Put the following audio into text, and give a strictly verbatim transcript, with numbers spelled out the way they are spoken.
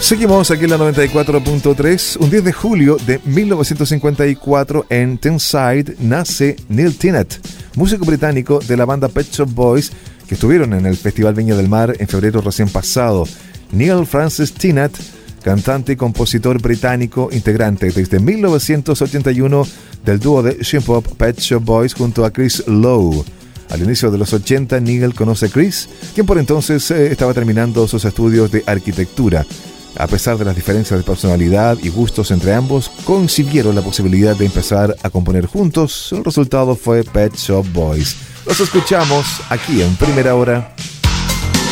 Seguimos aquí en la noventa y cuatro punto tres. Un diez de julio de mil novecientos cincuenta y cuatro en Thameside nace Neil Tennant, músico británico de la banda Pet Shop Boys, que estuvieron en el Festival Viña del Mar en febrero recién pasado. Neil Francis Tennant, cantante y compositor británico, integrante desde mil novecientos ochenta y uno del dúo de synth-pop Pet Shop Boys junto a Chris Lowe. Al inicio de los ochenta, Neil conoce a Chris, quien por entonces eh, estaba terminando sus estudios de arquitectura. A pesar de las diferencias de personalidad y gustos entre ambos, concibieron la posibilidad de empezar a componer juntos. El resultado fue Pet Shop Boys. Los escuchamos aquí en Primera Hora.